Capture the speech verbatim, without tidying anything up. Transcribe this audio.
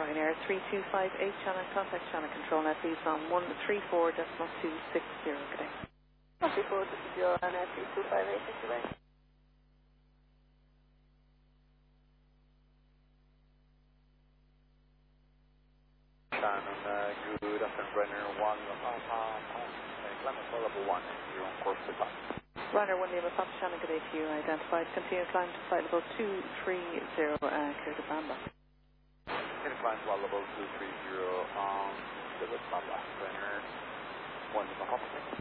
Ryanair three two five eight, Channel, contact Channel Control now please on one three four decimal two six zero, good day. one three four decimal zero, Ryanair three two five eight, thank you very much. Shannon, uh, good afternoon, Ryanair one, Papa, climb level one, you're on course to pass. Ryanair one, Lima, Papa Shannon, good day to you, identified, continue climb to flight level two three zero, uh, clear to Bamba. Continue climb to flight level two three zero, um, clear to Bamba, Ryanair one, Lima, Papa.